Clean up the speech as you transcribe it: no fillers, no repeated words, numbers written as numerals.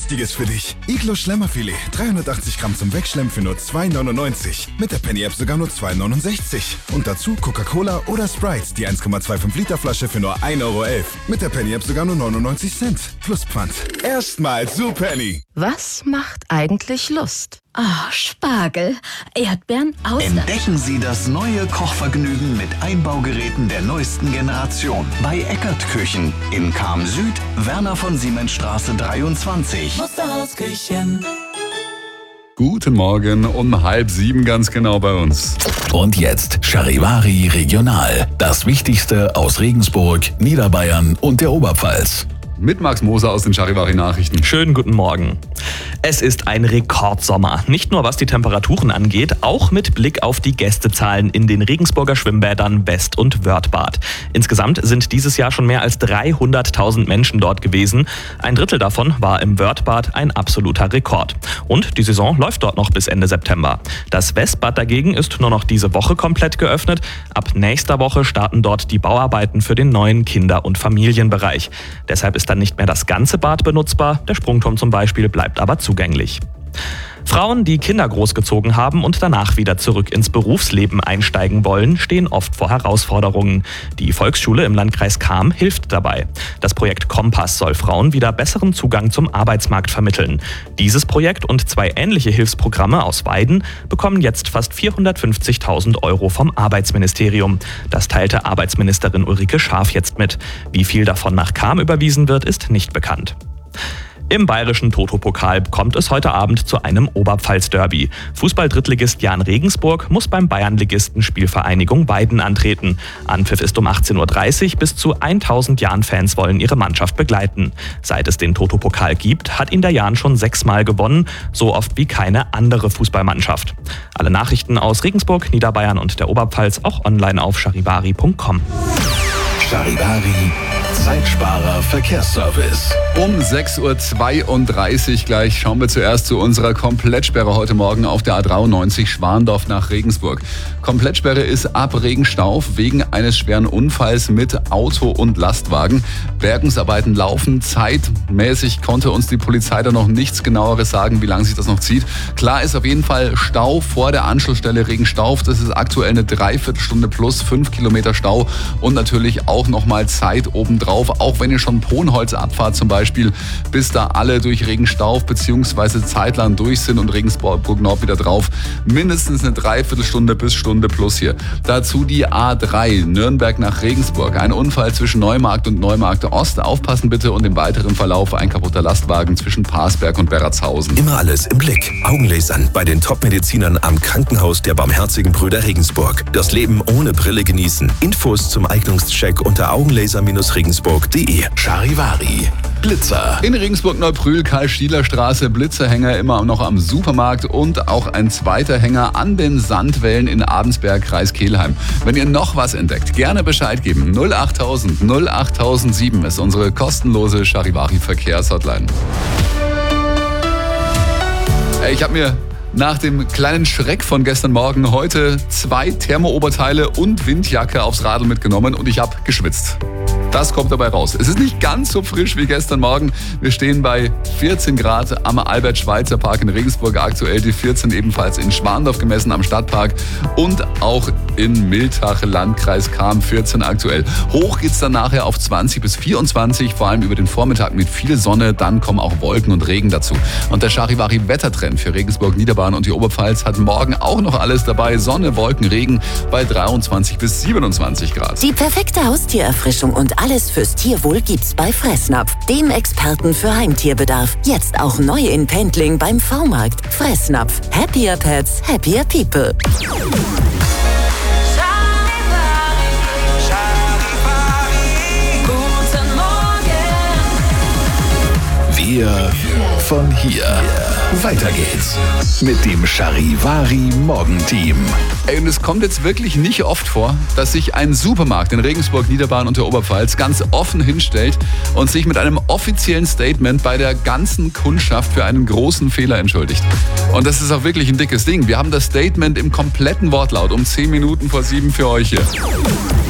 Richtiges für dich. Iglo Schlemmerfilet, 380 Gramm zum Wegschlemmen für nur 2,99. Mit der Penny-App sogar nur 2,69. Und dazu Coca-Cola oder Sprite, die 1,25 Liter Flasche für nur 1,11 Euro. Mit der Penny-App sogar nur 99 Cent. Plus Pfand. Erstmal zu Penny. Was macht eigentlich Lust? Spargel, Erdbeeren, Austern. Entdecken Sie das neue Kochvergnügen mit Einbaugeräten der neuesten Generation. Bei Eckert Küchen in Cham Süd, Werner von Siemensstraße 23. Musterhausküchen. Guten Morgen, um 6:30 ganz genau bei uns. Und jetzt Charivari Regional. Das Wichtigste aus Regensburg, Niederbayern und der Oberpfalz. Mit Max Moser aus den Charivari-Nachrichten. Schönen guten Morgen. Es ist ein Rekordsommer. Nicht nur was die Temperaturen angeht, auch mit Blick auf die Gästezahlen in den Regensburger Schwimmbädern West- und Wörthbad. Insgesamt sind dieses Jahr schon mehr als 300.000 Menschen dort gewesen. Ein Drittel davon war im Wörthbad ein absoluter Rekord. Und die Saison läuft dort noch bis Ende September. Das Westbad dagegen ist nur noch diese Woche komplett geöffnet. Ab nächster Woche starten dort die Bauarbeiten für den neuen Kinder- und Familienbereich. Deshalb ist dann nicht mehr das ganze Bad benutzbar, der Sprungturm zum Beispiel bleibt aber zugänglich. Frauen, die Kinder großgezogen haben und danach wieder zurück ins Berufsleben einsteigen wollen, stehen oft vor Herausforderungen. Die Volksschule im Landkreis Cham hilft dabei. Das Projekt Kompass soll Frauen wieder besseren Zugang zum Arbeitsmarkt vermitteln. Dieses Projekt und 2 ähnliche Hilfsprogramme aus Weiden bekommen jetzt fast 450.000 Euro vom Arbeitsministerium. Das teilte Arbeitsministerin Ulrike Scharf jetzt mit. Wie viel davon nach Cham überwiesen wird, ist nicht bekannt. Im bayerischen Toto-Pokal kommt es heute Abend zu einem Oberpfalz-Derby. Fußball-Drittligist Jahn Regensburg muss beim Bayernligisten Spielvereinigung Weiden antreten. Anpfiff ist um 18:30 Uhr. Bis zu 1000 Jahn-Fans wollen ihre Mannschaft begleiten. Seit es den Toto-Pokal gibt, hat ihn der Jahn schon 6-mal gewonnen, so oft wie keine andere Fußballmannschaft. Alle Nachrichten aus Regensburg, Niederbayern und der Oberpfalz auch online auf charivari.com. Charivari, Zeitsparer Verkehrsservice. Um 6:32 Uhr gleich schauen wir zuerst zu unserer Komplettsperre heute Morgen auf der A93 Schwandorf nach Regensburg. Komplettsperre ist ab Regenstauf wegen eines schweren Unfalls mit Auto und Lastwagen. Bergungsarbeiten laufen. Zeitmäßig konnte uns die Polizei da noch nichts Genaueres sagen, wie lange sich das noch zieht. Klar ist auf jeden Fall Stau vor der Anschlussstelle Regenstauf. Das ist aktuell eine Dreiviertelstunde plus 5 Kilometer Stau und natürlich auch nochmal Zeit obendrauf. Auch wenn ihr schon Ponholz abfahrt zum Beispiel, bis da alle durch Regenstauf bzw. zeitlang durch sind und Regensburg Nord wieder drauf. Mindestens eine Dreiviertelstunde bis Stunde plus hier. Dazu die A3 Nürnberg nach Regensburg. Ein Unfall zwischen Neumarkt und Neumarkt Ost. Aufpassen bitte und im weiteren Verlauf ein kaputter Lastwagen zwischen Parsberg und Berratshausen. Immer alles im Blick. Augenlasern bei den Top-Medizinern am Krankenhaus der Barmherzigen Brüder Regensburg. Das Leben ohne Brille genießen. Infos zum Eignungscheck unter augenlaser-regensburg.de. Charivari. Blitzer. In Regensburg-Neubrühl, Karl-Stieler-Straße, Blitzerhänger immer noch am Supermarkt und auch ein zweiter Hänger an den Sandwellen in Abensberg, Kreis Kelheim. Wenn ihr noch was entdeckt, gerne Bescheid geben. 08000 08007 ist unsere kostenlose Charivari-Verkehrshotline. Ich habe mir nach dem kleinen Schreck von gestern Morgen heute 2 Thermooberteile und Windjacke aufs Radl mitgenommen und ich habe geschwitzt. Das kommt dabei raus. Es ist nicht ganz so frisch wie gestern Morgen. Wir stehen bei 14 Grad am Albert-Schweitzer-Park in Regensburg. Aktuell die 14 ebenfalls in Schwandorf gemessen am Stadtpark und auch in Miltach, Landkreis Cham 14 aktuell. Hoch geht's dann nachher auf 20 bis 24, vor allem über den Vormittag mit viel Sonne. Dann kommen auch Wolken und Regen dazu. Und der Charivari-Wettertrend für Regensburg, Niederbayern und die Oberpfalz hat morgen auch noch alles dabei. Sonne, Wolken, Regen bei 23 bis 27 Grad. Die perfekte Haustiererfrischung und alles fürs Tierwohl gibt's bei Fressnapf, dem Experten für Heimtierbedarf. Jetzt auch neu in Pendling beim V-Markt. Fressnapf. Happier Pets, happier People. Guten Morgen. Wir von hier. Weiter geht's mit dem Charivari Morgenteam. Und es kommt jetzt wirklich nicht oft vor, dass sich ein Supermarkt in Regensburg, Niederbayern und der Oberpfalz ganz offen hinstellt und sich mit einem offiziellen Statement bei der ganzen Kundschaft für einen großen Fehler entschuldigt. Und das ist auch wirklich ein dickes Ding. Wir haben das Statement im kompletten Wortlaut um 10 Minuten vor 7 für euch hier.